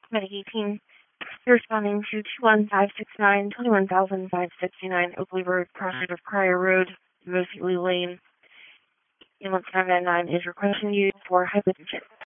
Medic 18. You're responding to 21569, 21569 Oakley Road, crossroad of Pryor Road, Moseley Lane. Ambulance 999 is requesting you for hypotension.